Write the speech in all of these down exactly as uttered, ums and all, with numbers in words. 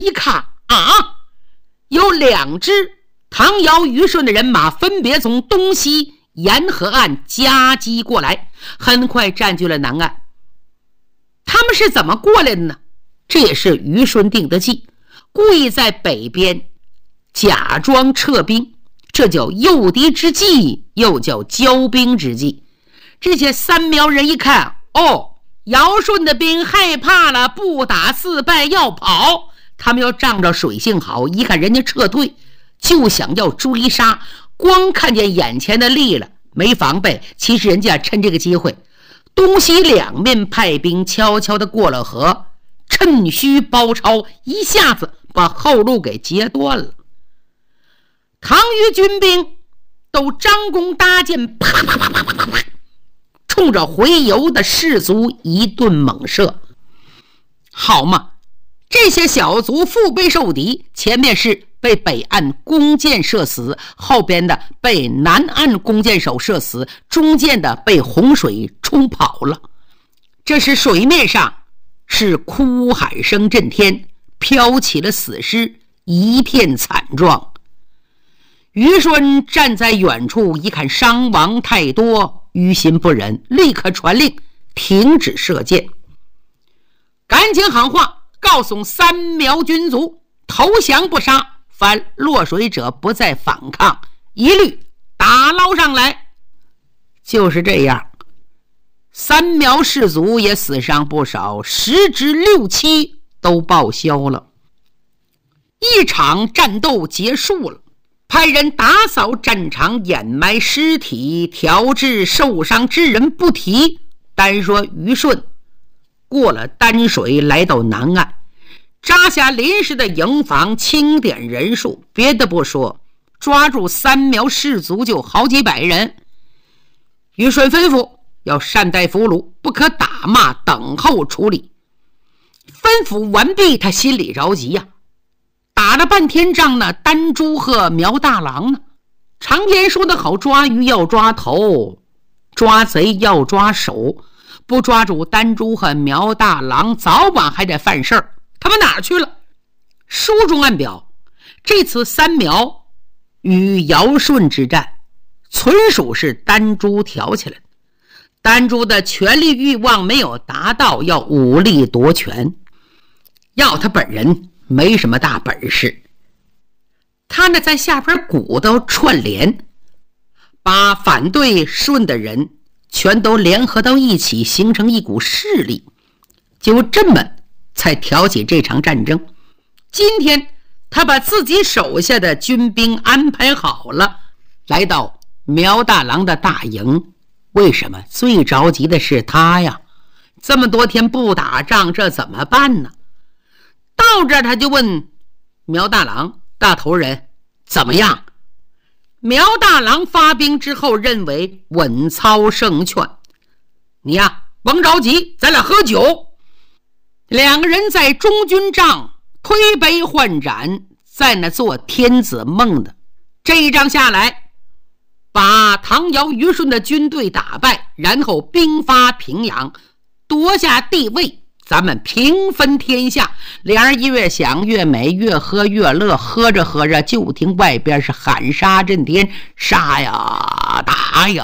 一看啊，有两支唐尧虞舜的人马分别从东西沿河岸夹击过来，很快占据了南岸。他们是怎么过来的呢？这也是虞舜定的计，故意在北边假装撤兵，这叫诱敌之计，又叫骄兵之计。这些三苗人一看，哦，尧舜的兵害怕了，不打自败要跑，他们要仗着水性好，一看人家撤退，就想要追杀，光看见眼前的利了，没防备，其实人家趁这个机会，东西两面派兵悄悄地过了河，趁虚包抄，一下子把后路给截断了。唐虞军兵都张弓搭箭，啪啪啪啪啪啪，冲着回游的士卒一顿猛射。好嘛，这些小卒腹背受敌，前面是被北岸弓箭射死，后边的被南岸弓箭手射死，中间的被洪水冲跑了。这是水面上是哭喊声震天，飘起了死尸，一片惨状。虞舜站在远处一看伤亡太多，于心不忍，立刻传令停止射箭，赶紧喊话告诉三苗军卒，投降不杀，凡落水者不再反抗，一律打捞上来。就是这样，三苗士卒也死伤不少，十之六七都报销了。一场战斗结束了，派人打扫战场，掩埋尸体，调治受伤之人不提，单说虞舜过了丹水，来到南岸，扎下临时的营房，清点人数。别的不说，抓住三苗士卒就好几百人。虞舜吩咐要善待俘虏，不可打骂，等候处理。吩咐完毕，他心里着急呀、啊，打了半天仗呢，丹朱和苗大郎呢？常言说得好，抓鱼要抓头，抓贼要抓手，不抓住丹朱和苗大郎，早晚还得犯事儿。他们哪儿去了？书中暗表，这次三苗与尧舜之战，纯属是丹朱挑起来的。丹朱的权力欲望没有达到，要武力夺权，要他本人没什么大本事，他呢在下边鼓捣串联，把反对舜的人全都联合到一起，形成一股势力，就这么才挑起这场战争。今天他把自己手下的军兵安排好了，来到苗大郎的大营。为什么？最着急的是他呀，这么多天不打仗，这怎么办呢？到这儿他就问苗大郎，大头人怎么样？苗大郎发兵之后认为稳操胜券，你呀甭着急，咱俩喝酒。两个人在中军帐推杯换盏，在那做天子梦的。这一仗下来，把唐尧虞舜的军队打败，然后兵发平阳，夺下地位，咱们平分天下。两人越想越美，越喝越乐，喝着喝着就听外边是喊杀震天，杀呀打呀，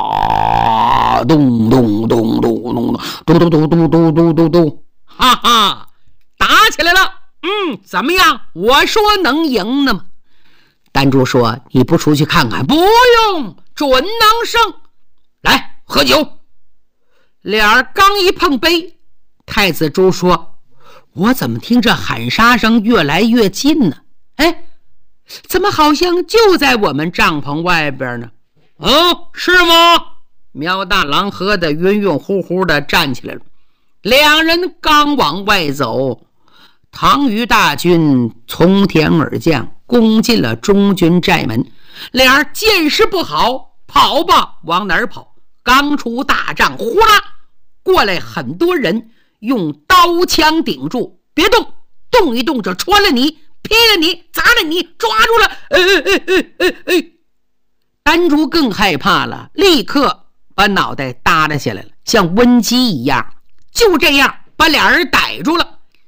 咚咚咚咚咚咚咚咚咚咚咚咚咚，哈哈，打起来了。嗯，怎么样？我说能赢的吗？丹朱说，你不出去看看？不用，准能胜。来喝酒。俩人刚一碰杯，太子朱说，我怎么听这喊杀声越来越近呢？哎，怎么好像就在我们帐篷外边呢？哦，是吗？苗大郎喝得晕晕乎乎的站起来了。两人刚往外走，唐虞大军从天而降，攻进了中军寨门。俩人见势不好，跑吧，往哪儿跑？刚出大帐，呼啦过来很多人，用刀枪顶住，别动，动一动就穿了你，劈了你，砸了你，抓住了。哎哎哎哎哎！丹朱更害怕了，立刻把脑袋耷拉下来了，像温鸡一样。就这样把俩人逮住了。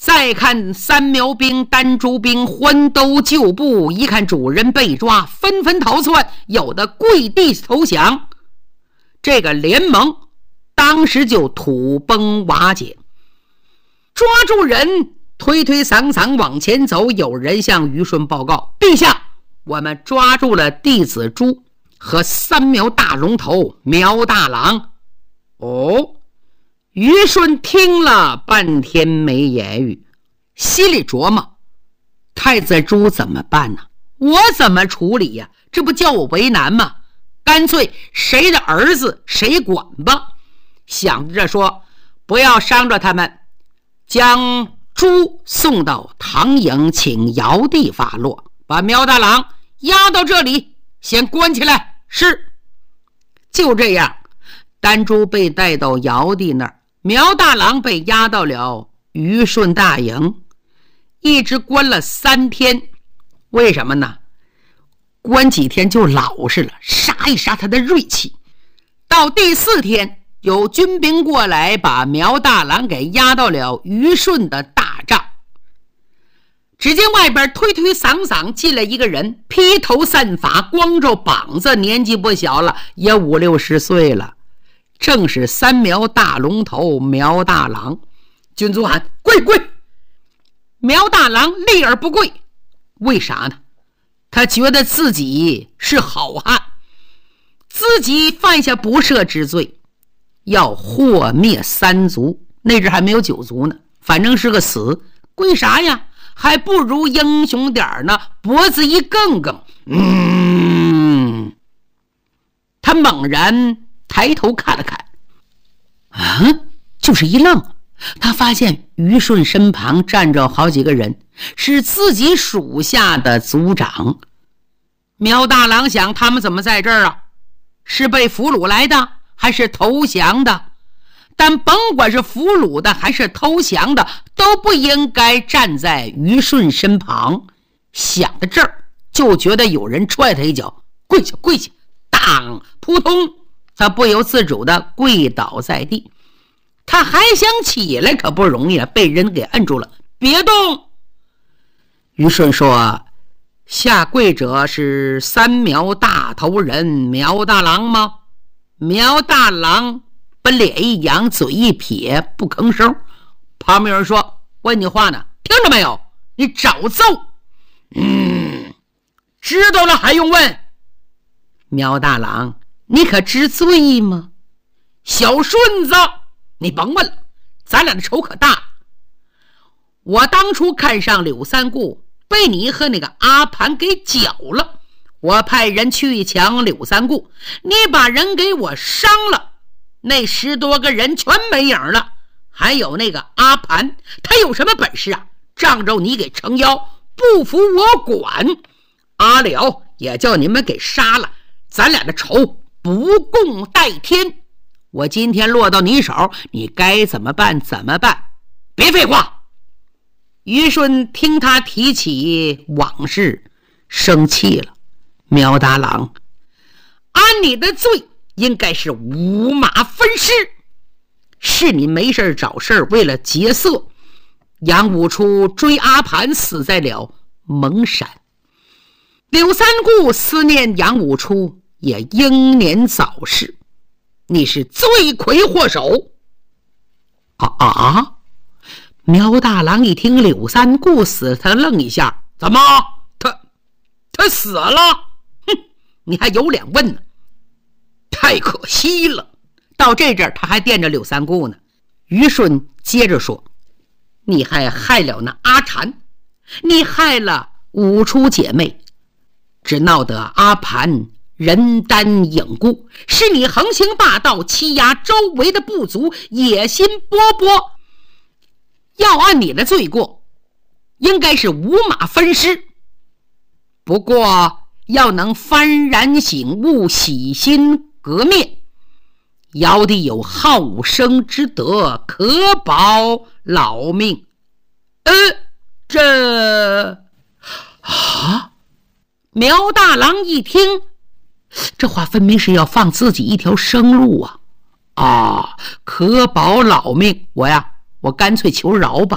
再看三苗兵、丹朱兵欢兜旧步，一看主人被抓，纷纷逃窜，有的跪地投降。这个联盟当时就土崩瓦解。抓住人，推推搡搡往前走，有人向虞舜报告：陛下，我们抓住了弟子朱和三苗大龙头苗大郎。哦，虞舜听了半天没言语，心里琢磨：太子朱怎么办呢？我怎么处理呀？这不叫我为难吗？干脆谁的儿子谁管吧。想着说，不要伤着他们，将朱送到唐营，请尧帝发落，把苗大郎押到这里，先关起来。是。就这样，丹朱被带到尧帝那儿，苗大郎被押到了虞舜大营，一直关了三天。为什么呢？关几天就老实了，杀一杀他的锐气。到第四天，有军兵过来，把苗大郎给押到了虞舜的大帐。只见外边推推搡搡进来一个人，披头散发，光着膀子，年纪不小了，也五六十岁了，正是三苗大龙头苗大郎。军卒喊：跪跪！苗大郎立而不跪。为啥呢？他觉得自己是好汉，自己犯下不赦之罪，要祸灭三族。那阵还没有九族呢，反正是个死，跪啥呀？还不如英雄点呢，脖子一更更。嗯，他猛然抬头看了看，啊，就是一愣。他发现虞舜身旁站着好几个人，是自己属下的族长。苗大郎想，他们怎么在这儿啊？是被俘虏来的还是投降的？但甭管是俘虏的还是投降的，都不应该站在虞舜身旁。想到这儿，就觉得有人踹他一脚，跪下跪下，当，扑通，他不由自主的跪倒在地。他还想起来可不容易了，被人给摁住了，别动。虞舜说：下跪者是三苗大头人苗大郎吗？苗大郎把脸一扬，嘴一撇，不吭声。旁边人说：问你话呢，听着没有？你找揍。嗯，知道了还用问？苗大郎，你可知罪吗？小顺子，你甭问了，咱俩的仇可大。我当初看上柳三顾，被你和那个阿盘给搅了，我派人去抢柳三顾，你把人给我伤了，那十多个人全没影了。还有那个阿盘，他有什么本事啊？仗着你给撑腰，不服我管，阿了也叫你们给杀了，咱俩的仇不共戴天。我今天落到你手，你该怎么办怎么办，别废话。虞舜听他提起往事，生气了。苗大郎，按你的罪应该是五马分尸，是你没事找事，为了劫色，杨武初追阿盘死在了蒙山，柳三顾思念杨武初也英年早逝，你是罪魁祸首。啊啊！苗大郎一听柳三顾死，他愣一下，怎么？他他死了？哼，你还有脸问呢？太可惜了。到这阵他还惦着柳三顾呢。虞舜接着说：你还害了那阿禅，你害了武初姐妹，只闹得阿盘人单影孤，是你横行霸道，欺压周围的部族，野心勃勃。要按你的罪过，应该是五马分尸。不过要能幡然醒悟，洗心革面，尧帝有好生之德，可保老命。呃，这啊！苗大郎一听，这话分明是要放自己一条生路啊！啊，可保老命，我呀，我干脆求饶吧。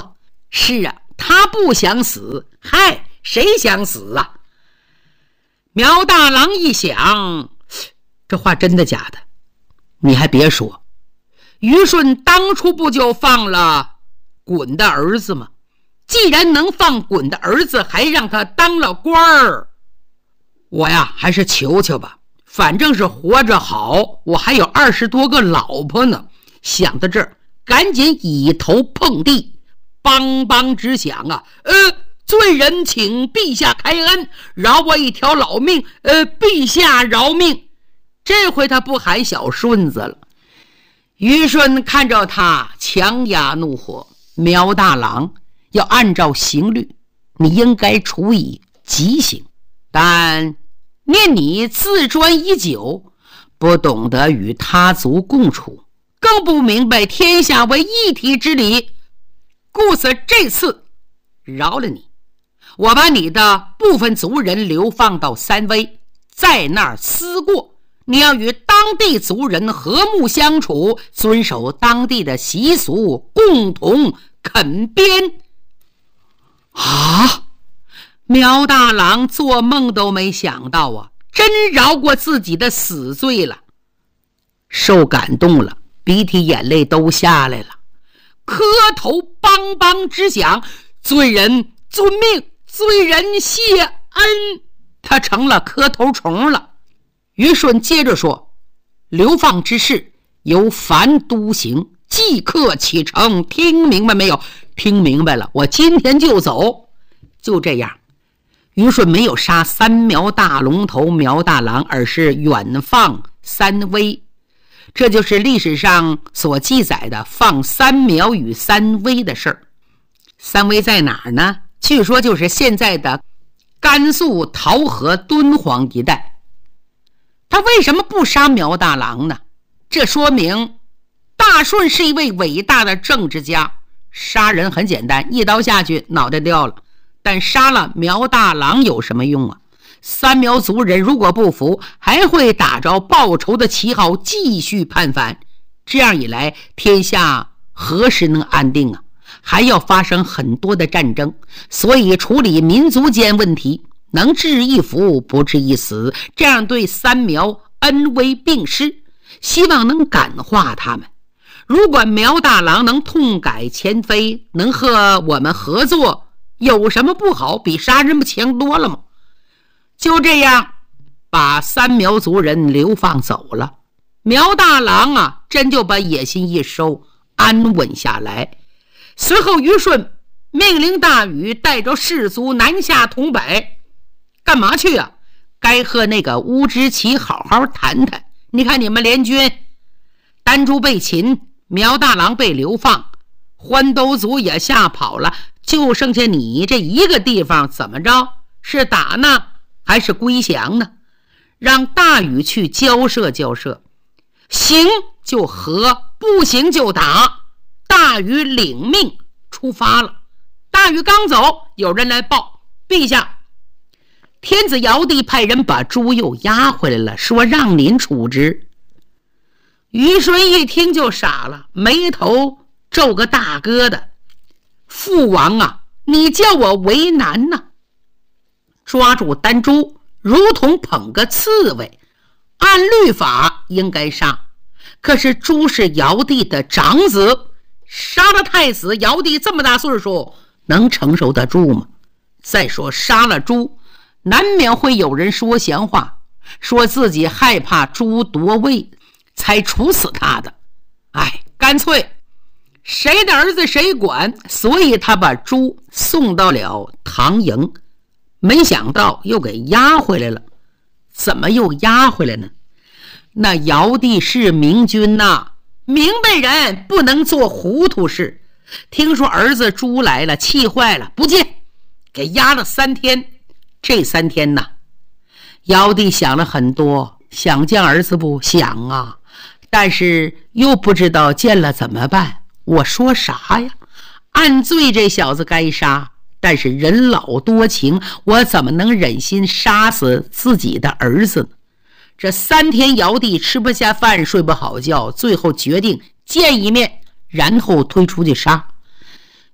是啊，他不想死，嗨，谁想死啊？苗大郎一想，这话真的假的？你还别说，于顺当初不就放了滚的儿子吗？既然能放滚的儿子，还让他当了官儿，我呀还是求求吧，反正是活着好，我还有二十多个老婆呢。想到这儿，赶紧以头碰地，梆梆直响啊！呃，罪人请陛下开恩，饶我一条老命，呃，陛下饶命。这回他不喊小顺子了。于顺看着他，强压怒火，苗大郎要按照刑律，你应该处以极刑，但念你自专已久，不懂得与他族共处，更不明白天下为一体之理，故此这次饶了你，我把你的部分族人流放到三威，在那儿思过，你要与当地族人和睦相处，遵守当地的习俗，共同垦边。啊！苗大郎做梦都没想到啊，真饶过自己的死罪了，受感动了，鼻涕眼泪都下来了，磕头梆梆直响，罪人遵命，罪人谢恩。他成了磕头虫了。于顺接着说，流放之事由樊督行，即刻启程，听明白没有？听明白了，我今天就走。就这样，于顺没有杀三苗大龙头苗大郎，而是远放三威，这就是历史上所记载的放三苗与三威的事儿。三威在哪儿呢？据说就是现在的甘肃桃河敦煌一带。他为什么不杀苗大郎呢？这说明大顺是一位伟大的政治家，杀人很简单，一刀下去脑袋掉了，但杀了苗大郎有什么用啊？三苗族人如果不服，还会打着报仇的旗号继续叛反，这样一来，天下何时能安定啊？还要发生很多的战争，所以处理民族间问题，能治一夫不治一死，这样对三苗恩威并施，希望能感化他们。如果苗大郎能痛改前非，能和我们合作，有什么不好？比杀人不强多了吗？就这样把三苗族人流放走了。苗大郎啊，真就把野心一收，安稳下来。随后于顺命令大禹带着士卒南下统北，干嘛去啊？该和那个乌之奇好好谈谈。你看你们联军，丹朱被擒，苗大郎被流放，欢兜族也吓跑了，就剩下你这一个地方，怎么着？是打呢还是归降呢？让大禹去交涉交涉，行就和，不行就打。大禹领命出发了。大禹刚走，有人来报，陛下，天子尧帝派人把猪又押回来了，说让您处置。于顺一听就傻了，眉头皱个大疙瘩。父王啊，你叫我为难呢？抓住丹朱如同捧个刺猬，按律法应该杀，可是朱是尧帝的长子，杀了太子，尧帝这么大岁数能承受得住吗？再说杀了朱，难免会有人说闲话，说自己害怕朱夺位才处死他的。哎，干脆谁的儿子谁管，所以他把朱送到了唐营，没想到又给押回来了。怎么又押回来呢？那尧帝是明君呐，明白人不能做糊涂事。听说儿子朱来了，气坏了，不见，给押了三天。这三天呐，尧帝想了很多，想见儿子不？想啊，但是又不知道见了怎么办。我说啥呀？按罪这小子该杀，但是人老多情，我怎么能忍心杀死自己的儿子呢？这三天尧帝吃不下饭，睡不好觉，最后决定见一面，然后推出去杀。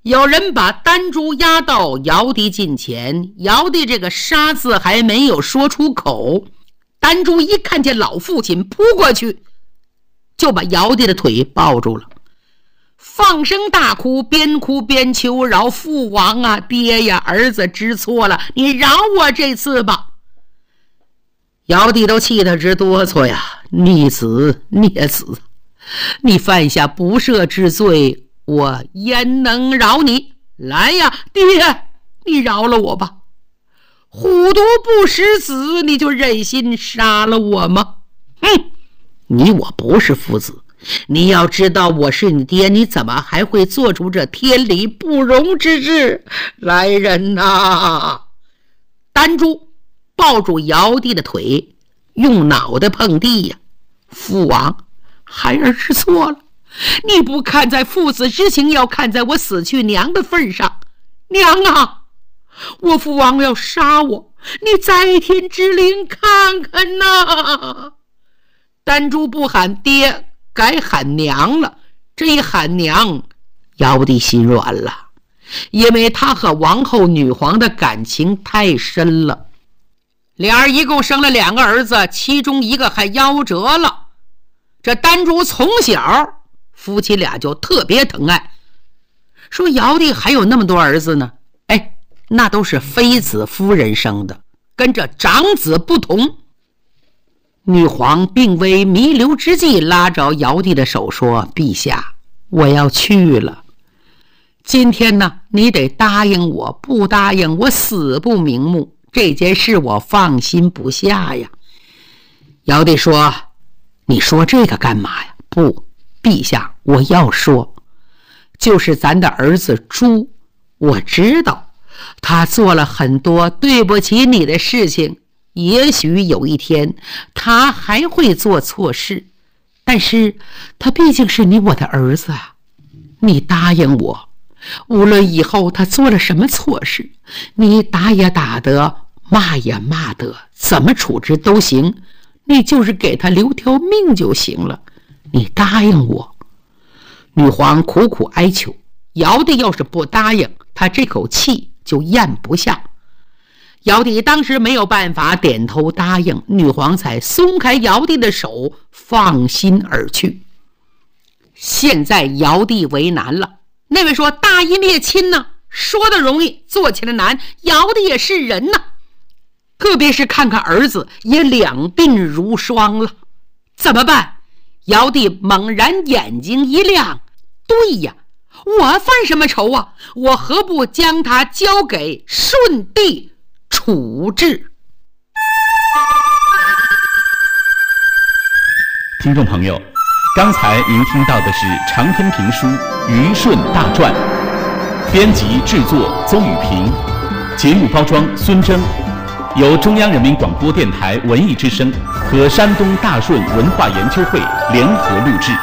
有人把丹珠押到尧帝近前，尧帝这个杀字还没有说出口，丹珠一看见老父亲扑过去，就把尧帝的腿抱住了，放声大哭，边哭边求饶：父王啊，爹呀，儿子知错了，你饶我这次吧。尧帝都气得直哆嗦呀，逆子孽子，你犯下不赦之罪，我焉能饶你？来呀，爹，你饶了我吧。虎毒不食子，你就忍心杀了我吗？哼，你我不是父子，你要知道我是你爹，你怎么还会做出这天理不容之事？来人呐！丹珠抱住尧帝的腿，用脑袋碰地呀。父王，孩儿知错了，你不看在父子之情，要看在我死去娘的份上。娘啊，我父王要杀我，你在天之灵看看呐！丹珠不喊爹，改喊娘了。这一喊娘，尧帝心软了，因为他和王后女皇的感情太深了。俩人一共生了两个儿子，其中一个还夭折了。这丹珠从小夫妻俩就特别疼爱，说尧帝还有那么多儿子呢，哎，那都是妃子夫人生的，跟这长子不同。女皇病危弥留之际，拉着尧帝的手说：陛下，我要去了，今天呢，你得答应我，不答应我死不瞑目，这件事我放心不下呀。尧帝说：你说这个干嘛呀？不，陛下，我要说，就是咱的儿子朱，我知道他做了很多对不起你的事情，也许有一天他还会做错事，但是他毕竟是你我的儿子啊，你答应我，无论以后他做了什么错事，你打也打得，骂也骂得，怎么处置都行，你就是给他留条命就行了，你答应我。女皇苦苦哀求，尧帝要是不答应，他这口气就咽不下。尧帝当时没有办法，点头答应，女皇才松开尧帝的手，放心而去。现在尧帝为难了，那位说大义灭亲呢，说的容易，做起来难，尧帝也是人呢，特别是看看儿子也两鬓如霜了，怎么办？尧帝猛然眼睛一亮，对呀，我犯什么仇啊？我何不将他交给舜帝处置？ 听众朋友，刚才您听到的是长篇评书《虞舜大传》，编辑制作邹宇平，节目包装孙征，由中央人民广播电台文艺之声和山东大顺文化研究会联合录制。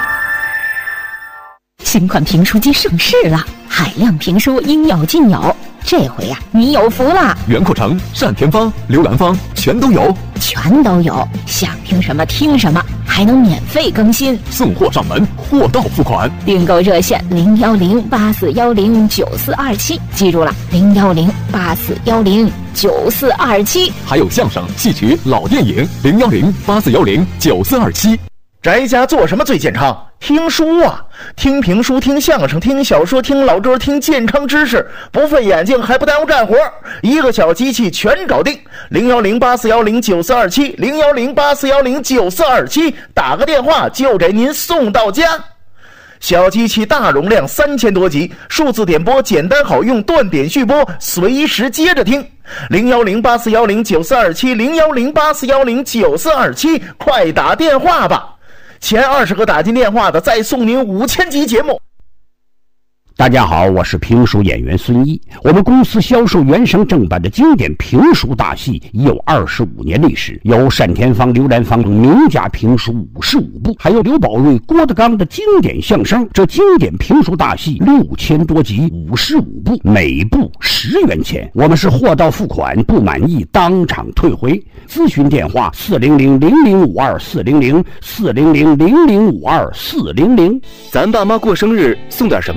新款评书机上市了，海量评书应有尽有，这回呀、啊，你有福了！ 袁阔成、单田芳、刘兰芳全都有， 全都有，想听什么听什么，还能免费更新， 送货上门，货到付款。 订购热线零幺零八四幺零九四二七，记住了，零幺零八四幺零九四二七。 还有相声、戏曲、老电影，零幺零八四幺零九四二七。 宅家做什么最健康？听书啊，听评书，听相声，听小说，听老歌，听健康知识，不费眼睛还不耽误干活，一个小机器全搞定。零幺零八四幺零九四二七，零幺零八四幺零九四二七，打个电话就给您送到家。小机器大容量，三千多集，数字点播简单好用，断点续播，随时接着听。零幺零八四幺零九四二七，零幺零八四幺零九四二七，快打电话吧！前二十个打进电话的，再送您五千集节目。 大家好，我是评书演员孙一。我们公司销售原声正版的经典评书大戏已有二十五年历史，有单田芳、刘兰芳名家评书五十五部，还有刘宝瑞、郭德纲的经典相声。这经典评书大戏六千多集，五十五部，每部十元钱。我们是货到付款，不满意当场退回。咨询电话：四零零零零五二四零零四零零零零五二四零零。 咱爸妈过生日送点什么呢？ 送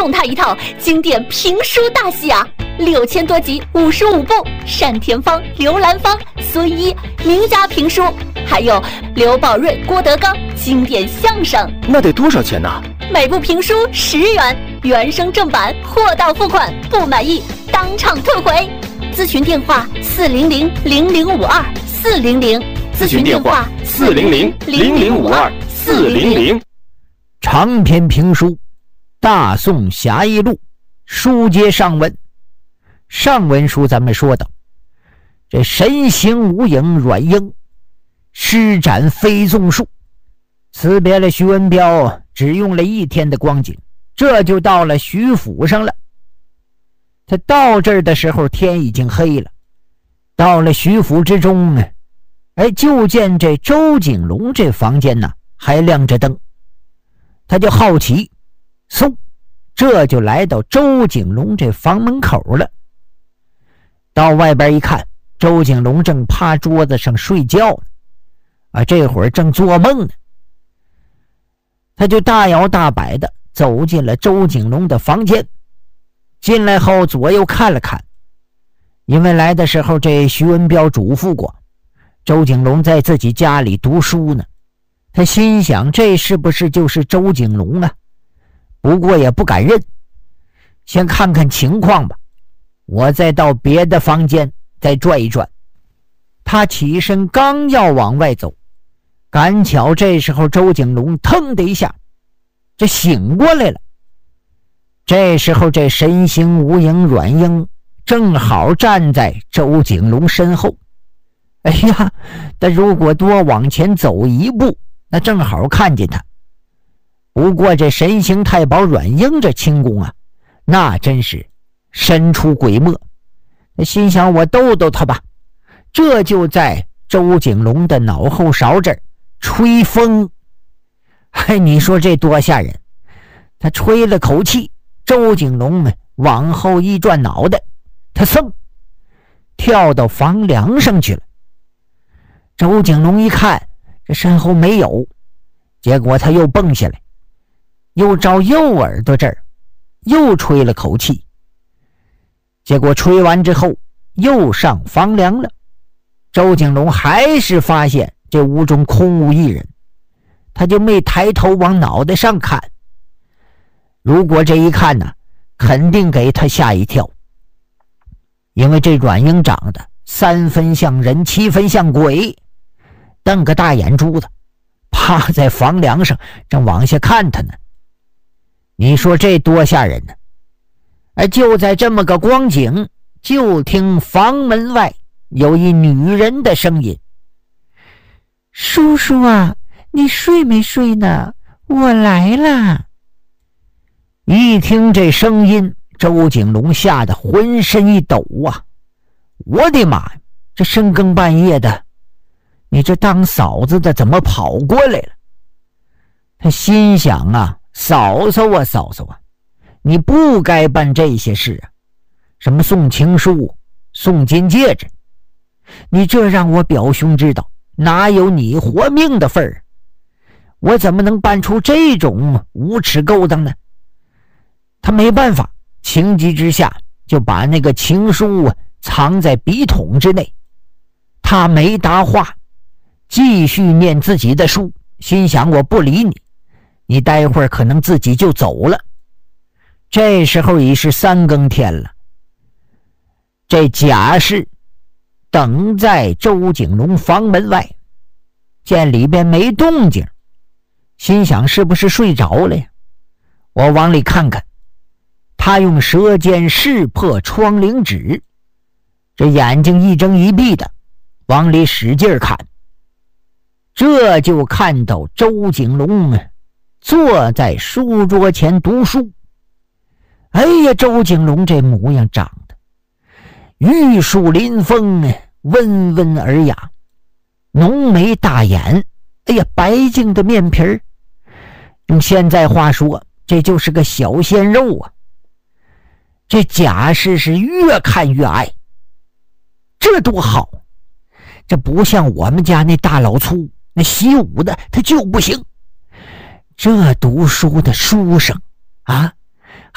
送他一套经典评书大戏啊，六千多集，五十五部，单田芳、刘兰芳、孙一名家评书，还有刘宝瑞、郭德纲经典相声。 那得多少钱呢？ 每部评书十元，原声正版，货到付款，不满意当场退回。咨询电话四零零零零五二四零零，咨询电话四零零零零五二四零零。 长篇评书《大宋侠义录》，书接上文。上文书咱们说到，这神行无影阮英施展飞纵术，辞别了徐文彪，只用了一天的光景，这就到了徐府上了。他到这儿的时候天已经黑了，到了徐府之中呢，哎，就见这周景龙这房间呢还亮着灯，他就好奇，嗖，这就来到周景龙这房门口了。到外边一看，周景龙正趴桌子上睡觉呢，啊，这会儿正做梦呢。他就大摇大摆的走进了周景龙的房间，进来后左右看了看，因为来的时候这徐文彪嘱咐过，周景龙在自己家里读书呢。他心想，这是不是就是周景龙啊？不过也不敢认，先看看情况吧，我再到别的房间再转一转。他起身刚要往外走，赶巧这时候周景龙腾的一下这醒过来了。这时候这神行无影阮英正好站在周景龙身后。哎呀，但如果多往前走一步，那正好看见他。不过这神行太保阮英这轻功啊，那真是神出鬼没。心想我逗逗他吧，这就在周景龙的脑后勺这儿吹风。哎，你说这多吓人。他吹了口气，周景龙往后一转脑袋，他嗖跳到房梁上去了。周景龙一看这身后没有，结果他又蹦下来，又照右耳朵这儿又吹了口气，结果吹完之后又上房梁了。周景龙还是发现这屋中空无一人，他就没抬头往脑袋上看。如果这一看呢，肯定给他吓一跳，因为这阮英长得三分像人七分像鬼，瞪个大眼珠子，趴在房梁上正往下看他呢。你说这多吓人呢！哎，就在这么个光景，就听房门外有一女人的声音：叔叔啊，你睡没睡呢？我来了。一听这声音，周景龙吓得浑身一抖啊！我的妈呀，这深更半夜的，你这当嫂子的怎么跑过来了？他心想啊，嫂嫂啊嫂嫂啊，你不该办这些事啊，什么送情书送金戒指，你这让我表兄知道，哪有你活命的份儿？我怎么能办出这种无耻勾当呢？他没办法，情急之下就把那个情书藏在笔筒之内。他没答话，继续念自己的书，心想我不理你，你待会儿可能自己就走了。这时候已是三更天了。这贾氏等在周景龙房门外，见里边没动静，心想是不是睡着了呀？我往里看看。他用舌尖识破窗棂纸，这眼睛一睁一闭的往里使劲看，这就看到周景龙坐在书桌前读书。哎呀，周景龙这模样长得玉树临风，温文尔雅，浓眉大眼，哎呀，白净的面皮儿，用现在话说，这就是个小鲜肉啊！这贾氏是越看越爱，这多好！这不像我们家那大老粗，那习武的他就不行。这读书的书生啊，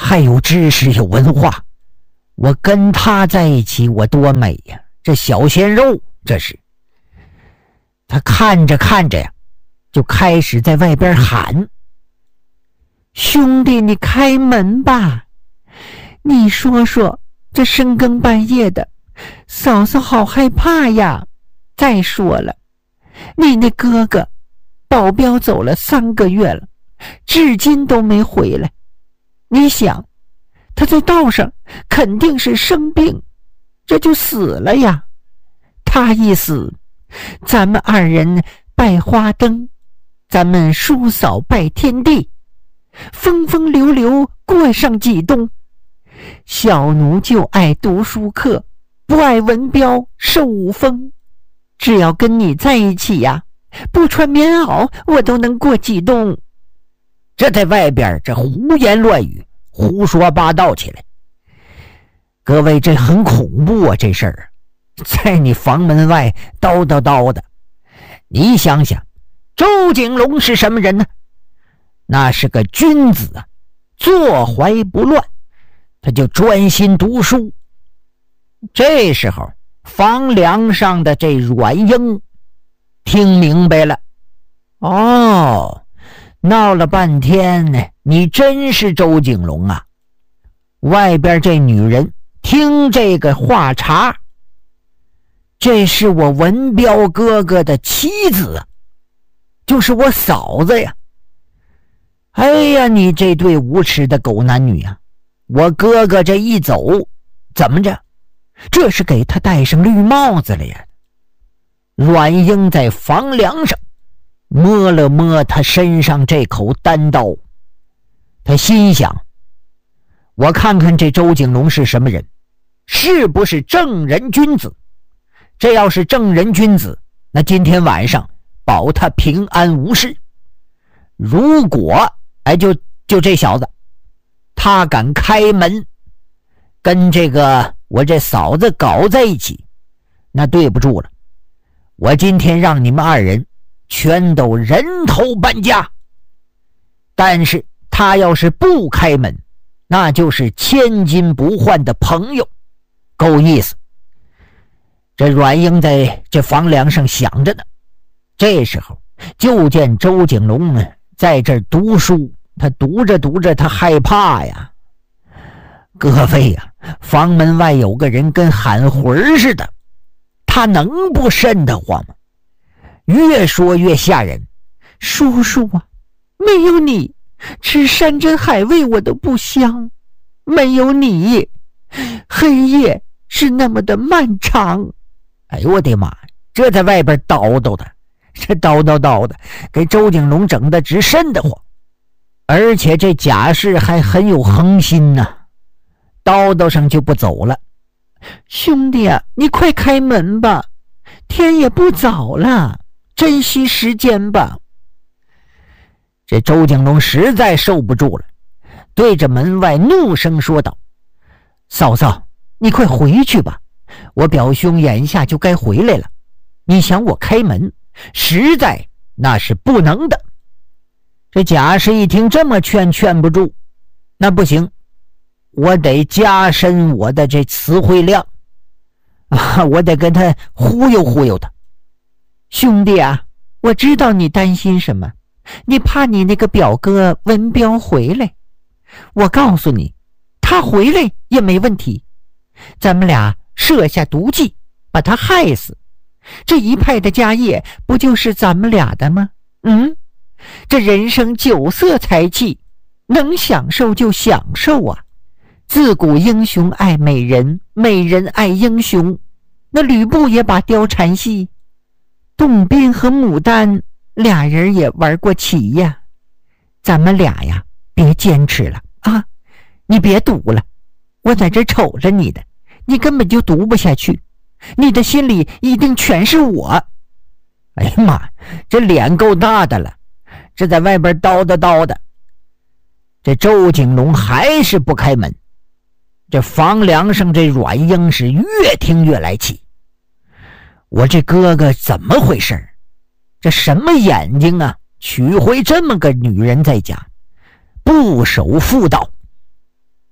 还有知识有文化，我跟他在一起我多美呀！这小鲜肉，这是。他看着看着呀，就开始在外边喊：兄弟，你开门吧！你说说，这深更半夜的，嫂嫂好害怕呀！再说了，你那哥哥保镖走了三个月了，至今都没回来。你想，他在道上肯定是生病，这就死了呀。他一死，咱们二人拜花灯，咱们叔嫂拜天地，风风流流过上几冬。小奴就爱读书课，不爱文标受武风。只要跟你在一起呀，不穿棉袄我都能过几冬。这在外边这胡言乱语，胡说八道起来。各位，这很恐怖啊，这事儿在你房门外叨叨叨的。你想想，周景龙是什么人呢？那是个君子啊，坐怀不乱，他就专心读书。这时候房梁上的这阮英听明白了，哦，闹了半天呢，你真是周景龙啊！外边这女人听这个话茬，这是我文彪哥哥的妻子啊，就是我嫂子呀！哎呀，你这对无耻的狗男女啊！我哥哥这一走，怎么着？这是给他戴上绿帽子了呀！阮英在房梁上摸了摸他身上这口单刀，他心想：我看看这周景龙是什么人，是不是正人君子？这要是正人君子，那今天晚上保他平安无事。如果哎，就就这小子，他敢开门跟这个我这嫂子搞在一起，那对不住了，我今天让你们二人全都人头搬家。但是他要是不开门，那就是千金不换的朋友，够意思。这阮英在这房梁上想着呢，这时候就见周景龙呢在这儿读书，他读着读着他害怕呀。各位呀，房门外有个人跟喊魂似的，他能不瘆得慌吗？越说越吓人。叔叔啊，没有你吃山珍海味我都不香，没有你黑夜是那么的漫长。哎呦我的妈，这在外边叨叨的，这叨叨叨的给周景龙整得直瘆得慌。而且这贾氏还很有恒心呐、啊，叨叨上就不走了。兄弟啊，你快开门吧，天也不早了，珍惜时间吧。这周景龙实在受不住了，对着门外怒声说道：嫂嫂，你快回去吧，我表兄眼下就该回来了，你想我开门，实在那是不能的。这贾氏一听这么劝，劝不住，那不行，我得加深我的这词汇量啊，我得跟他忽悠忽悠他。兄弟啊，我知道你担心什么，你怕你那个表哥文彪回来。我告诉你，他回来也没问题，咱们俩设下毒计，把他害死，这一派的家业不就是咱们俩的吗？嗯，这人生酒色财气，能享受就享受啊。自古英雄爱美人，美人爱英雄，那吕布也把貂蝉戏，董斌和牡丹俩人也玩过棋呀。咱们俩呀，别坚持了啊，你别赌了，我在这瞅着你的，你根本就读不下去，你的心里一定全是我。哎呀妈，这脸够大的了，这在外边叨叨叨的。这周景龙还是不开门，这房梁上这阮英是越听越来气。我这哥哥怎么回事？这什么眼睛啊，娶回这么个女人在家，不守妇道。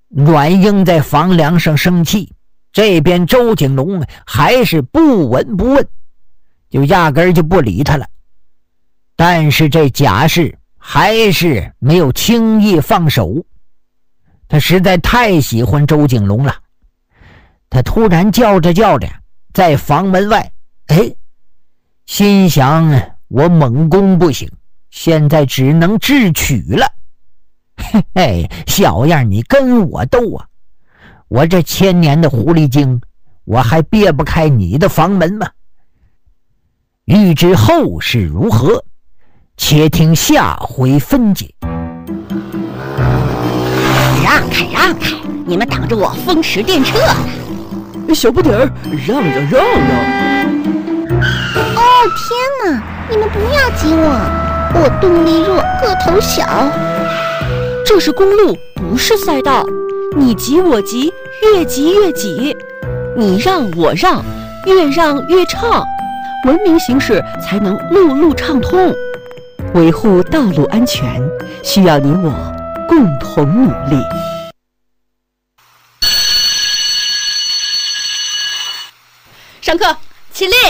阮英在房梁上生气，这边周景龙还是不闻不问，就压根儿就不理他了。但是这贾氏还是没有轻易放手，他实在太喜欢周景龙了。他突然叫着叫着，在房门外，哎，心想我猛攻不行，现在只能智取了。嘿嘿，小样，你跟我斗啊？我这千年的狐狸精，我还别不开你的房门吗？欲知后事如何，且听下回分解。 让开让开，你们挡着我风驰电掣了。 小不点儿，让让让让！ 哦天哪，你们不要挤我，我动力弱，个头小。 这是公路，不是赛道，你挤我挤，越挤越挤，你让我让，越让越畅，文明行驶才能路路畅通。维护道路安全，需要你我共同努力。上课，起立。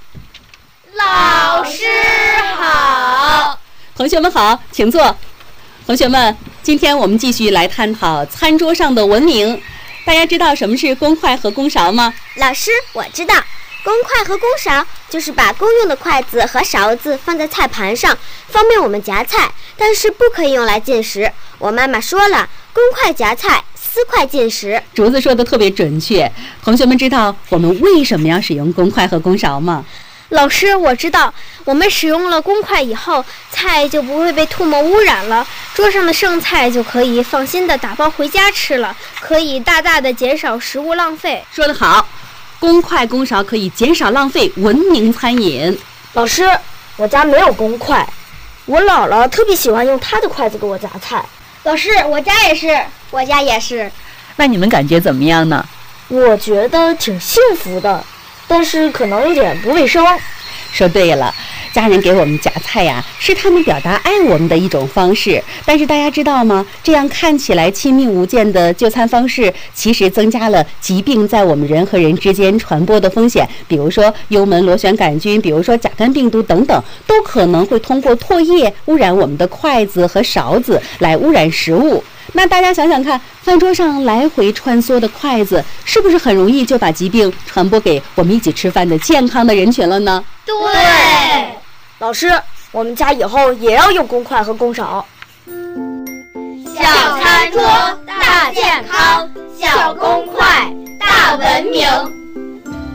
老师好。 同学们好，请坐。同学们，今天我们继续来探讨餐桌上的文明。大家知道什么是公筷和公勺吗？ 老师，我知道，公筷和公勺就是把公用的筷子和勺子放在菜盘上，方便我们夹菜，但是不可以用来进食。我妈妈说了，公筷夹菜，私筷进食。 竹子说的特别准确。同学们知道我们为什么要使用公筷和公勺吗？ 老师，我知道，我们使用了公筷以后，菜就不会被唾沫污染了，桌上的剩菜就可以放心的打包回家吃了，可以大大的减少食物浪费。 说得好，公筷公勺可以减少浪费，文明餐饮。 老师，我家没有公筷，我姥姥特别喜欢用她的筷子给我夹菜。 老师，我家也是，我家也是。 那你们感觉怎么样呢？ 我觉得挺幸福的，但是可能有点不卫生。 说对了，家人给我们夹菜呀，是他们表达爱我们的一种方式。但是大家知道吗？这样看起来亲密无间的就餐方式，其实增加了疾病在我们人和人之间传播的风险。比如说幽门螺旋杆菌，比如说甲肝病毒等等，都可能会通过唾液污染我们的筷子和勺子，来污染食物。那大家想想看，饭桌上来回穿梭的筷子，是不是很容易就把疾病传播给我们一起吃饭的健康的人群了呢？ 对，老师，我们家以后也要用公筷和公勺。 小餐桌大健康，小公筷大文明。